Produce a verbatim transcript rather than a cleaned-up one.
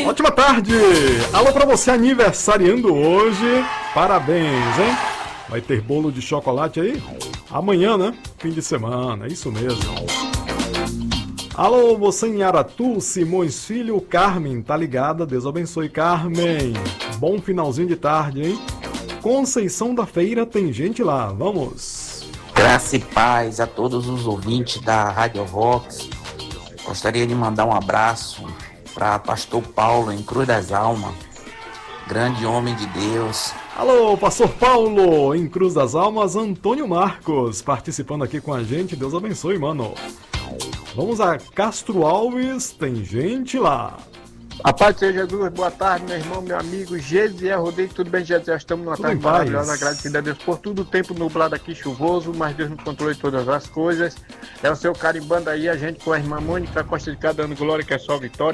Ótima tarde! Alô pra você aniversariando hoje. Parabéns, hein? Vai ter bolo de chocolate aí? Amanhã, né? Fim de semana, é isso mesmo. Alô, você em Aratu, Simões Filho, Carmen, tá ligada? Deus abençoe, Carmen. Bom finalzinho de tarde, hein? Conceição da Feira, tem gente lá, vamos. Graça e paz a todos os ouvintes da Rádio Vox. Gostaria de mandar um abraço para Pastor Paulo, em Cruz das Almas, grande homem de Deus. Alô, Pastor Paulo, em Cruz das Almas, Antônio Marcos, participando aqui com a gente, Deus abençoe, mano. Vamos a Castro Alves, tem gente lá. A paz do Senhor Jesus, boa tarde, meu irmão, meu amigo Gesiel Rodrigues, tudo bem, Gesiel? Estamos numa Tudo tarde em paz. maravilhosa, agradecido a Deus por tudo, o tempo nublado aqui, chuvoso, mas Deus nos controle todas as coisas. É o seu carimbando aí, a gente com a irmã Mônica Costa de Cá, dando glória, que é só vitória.